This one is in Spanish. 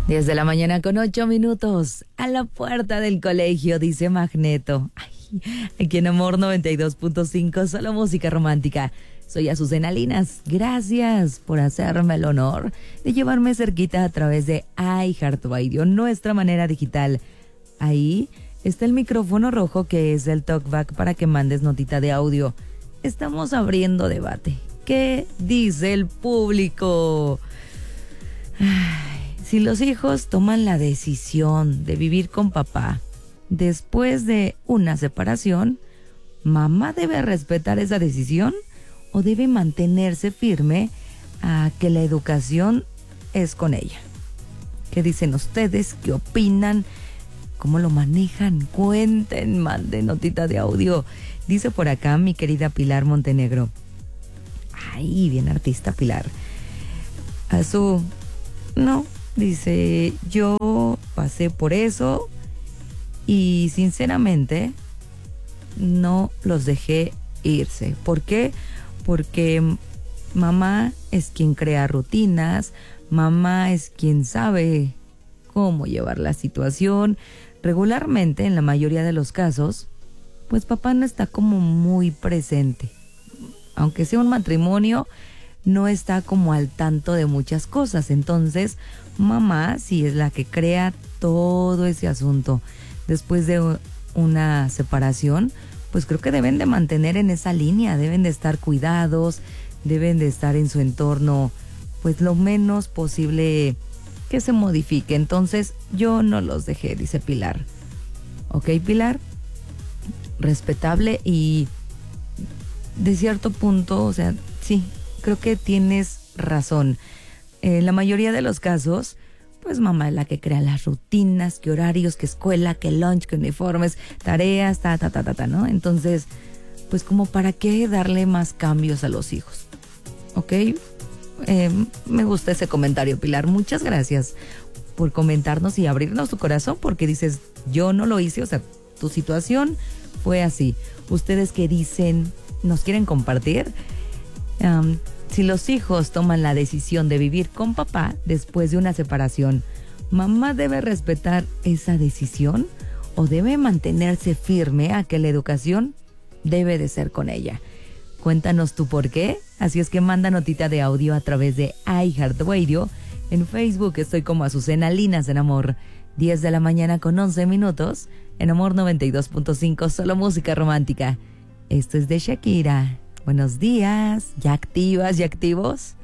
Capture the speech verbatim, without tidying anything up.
diez de la mañana con ocho minutos. A la puerta del colegio, dice Magneto. Ay, aquí en Amor noventa y dos punto cinco, solo música romántica. Soy Azucena Linas. Gracias por hacerme el honor de llevarme cerquita a través de iHeartRadio, nuestra manera digital. Ahí está el micrófono rojo que es el talkback para que mandes notita de audio. Estamos abriendo debate. ¿Qué dice el público? Ay, si los hijos toman la decisión de vivir con papá después de una separación, ¿mamá debe respetar esa decisión o debe mantenerse firme a que la educación es con ella? ¿Qué dicen ustedes? ¿Qué opinan? ¿Cómo lo manejan? Cuenten, manden notita de audio. Dice por acá mi querida Pilar Montenegro. Ay, bien artista Pilar. A su... No, dice, yo pasé por eso y sinceramente no los dejé irse. ¿Por qué? Porque mamá es quien crea rutinas, mamá es quien sabe cómo llevar la situación. Regularmente, en la mayoría de los casos, pues papá no está como muy presente. Aunque sea un matrimonio, no está como al tanto de muchas cosas. Entonces, mamá sí es la que crea todo ese asunto. Después de una separación, pues creo que deben de mantener en esa línea, deben de estar cuidados, deben de estar en su entorno, pues lo menos posible que se modifique. Entonces, yo no los dejé, dice Pilar. ¿Ok, Pilar? Respetable y de cierto punto, o sea, sí, creo que tienes razón. En la mayoría de los casos, pues mamá es la que crea las rutinas, qué horarios, qué escuela, qué lunch, qué uniformes, tareas, ta, ta, ta, ta, ta, ¿no? Entonces, pues como para qué darle más cambios a los hijos, ¿ok? Eh, me gusta ese comentario, Pilar. Muchas gracias por comentarnos y abrirnos tu corazón, porque dices, yo no lo hice, o sea, tu situación fue así. ¿Ustedes qué dicen? ¿Nos quieren compartir? Um, si los hijos toman la decisión de vivir con papá después de una separación, ¿mamá debe respetar esa decisión o debe mantenerse firme a que la educación debe de ser con ella? Cuéntanos tú por qué. Así es que manda notita de audio a través de iHeartRadio. En Facebook estoy como Azucena Linas en Amor. diez de la mañana con once minutos. En Amor noventa y dos punto cinco, solo música romántica. Esto es de Shakira. Buenos días. ¿Ya activas, ya activos?